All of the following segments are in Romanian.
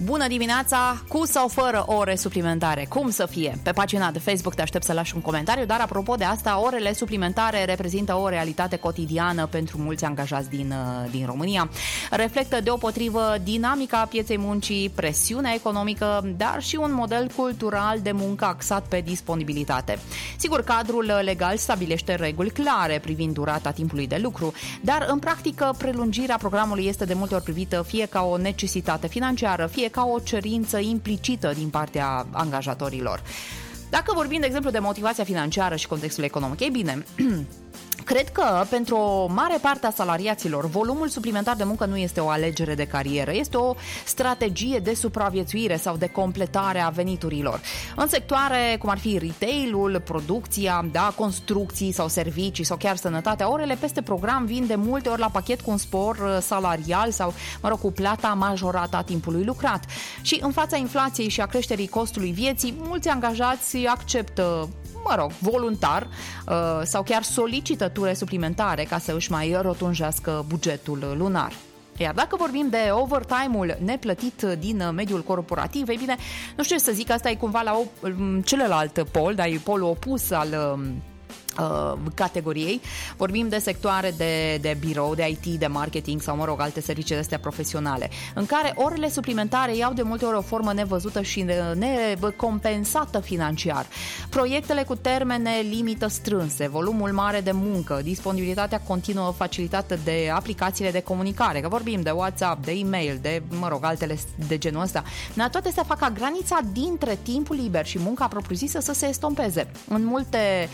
Bună dimineața, cu sau fără ore suplimentare? Cum să fie? Pe pagina de Facebook te aștept să lași un comentariu, dar apropo de asta, orele suplimentare reprezintă o realitate cotidiană pentru mulți angajați din România. Reflectă deopotrivă dinamica pieței muncii, presiunea economică, dar și un model cultural de muncă axat pe disponibilitate. Sigur, cadrul legal stabilește reguli clare privind durata timpului de lucru, dar în practică prelungirea programului este de multe ori privită fie ca o necesitate financiară, fie ca o cerință implicită din partea angajatorilor. Dacă vorbim, de exemplu, de motivația financiară și contextul economic, ei bine, cred că pentru o mare parte a salariaților volumul suplimentar de muncă nu este o alegere de carieră, este o strategie de supraviețuire sau de completare a veniturilor. În sectoare cum ar fi retail-ul, producția, construcții sau servicii sau chiar sănătatea, orele peste program vin de multe ori la pachet cu un spor salarial sau, cu plata majorată a timpului lucrat. Și în fața inflației și a creșterii costului vieții, mulți angajați acceptă voluntar sau chiar solicită ture suplimentare ca să își mai rotunjească bugetul lunar. Iar dacă vorbim de overtime-ul neplătit din mediul corporativ, ei bine, nu știu ce să zic, asta e cumva la celălalt pol, dar e polul opus al categoriei. Vorbim de sectoare de birou, de IT, de marketing sau, alte servicii astea profesionale, în care orele suplimentare iau de multe ori o formă nevăzută și necompensată financiar. Proiectele cu termene limită strânse, volumul mare de muncă, disponibilitatea continuă facilitată de aplicațiile de comunicare, că vorbim de WhatsApp, de e-mail, de, altele de genul ăsta. Toate astea fac ca granița dintre timpul liber și munca propriu-zisă să se estompeze. În multe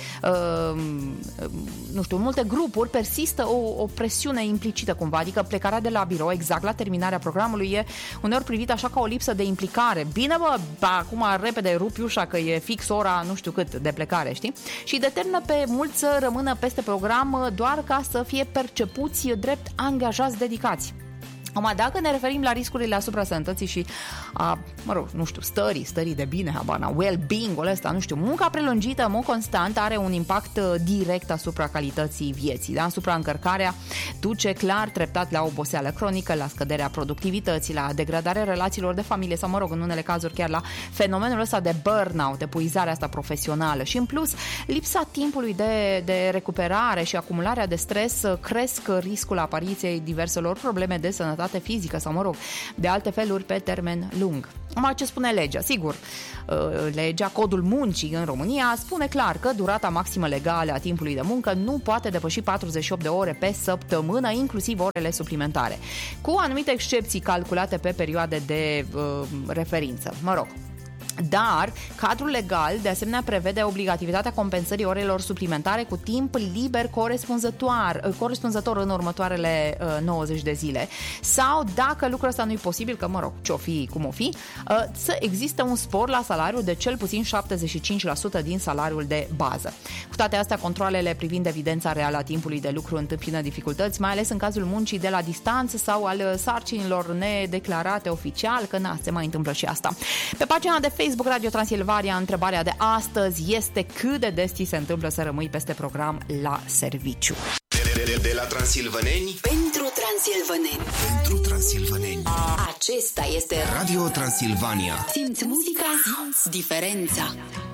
multe grupuri persistă o presiune implicită cumva, adică plecarea de la birou exact la terminarea programului e uneori privită așa ca o lipsă de implicare. Bine acum repede rupi ușa că e fix ora nu știu cât de plecare, știi? Și determină pe mulți să rămână peste program doar ca să fie percepuți drept angajați dedicați. Dacă ne referim la riscurile asupra sănătății și stării de bine, well-being-ul ăsta, munca prelungită, în mod constant, are un impact direct asupra calității vieții, Supraîncărcarea duce clar treptat la oboseală cronică, la scăderea productivității, la degradarea relațiilor de familie sau, în unele cazuri chiar la fenomenul ăsta de burnout, epuizarea asta profesională și, în plus, lipsa timpului de recuperare și acumularea de stres cresc riscul apariției diverselor probleme de sănătate fizică sau, de alte feluri pe termen lung. Ce spune legea? Sigur, legea, codul muncii în România spune clar că durata maximă legală a timpului de muncă nu poate depăși 48 de ore pe săptămână, inclusiv orele suplimentare, cu anumite excepții calculate pe perioade de referință. Dar cadrul legal de asemenea prevede obligativitatea compensării orelor suplimentare cu timp liber corespunzător în următoarele 90 de zile sau dacă lucrul ăsta nu e posibil, că ce-o fi, cum o fi, să existe un spor la salariu de cel puțin 75% din salariul de bază. Cu toate astea, controalele privind evidența reală a timpului de lucru întâmpină dificultăți, mai ales în cazul muncii de la distanță sau al sarcinilor nedeclarate oficial, că se mai întâmplă și asta. Pe pagina de Facebook Radio Transilvania, întrebarea de astăzi este: cât de des ți se întâmplă să rămâi peste program la serviciu? De la transilvăneni pentru transilvăneni. Pentru transilvăneni. Acesta este Radio Transilvania. Simți muzica, simți diferența.